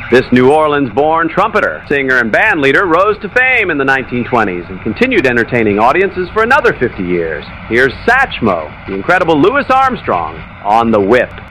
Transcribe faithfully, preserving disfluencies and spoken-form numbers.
This New Orleans-born trumpeter, singer, and band leader rose to fame in the nineteen twenties and continued entertaining audiences for another fifty years. Here's Satchmo, the incredible Louis Armstrong, on the Whip.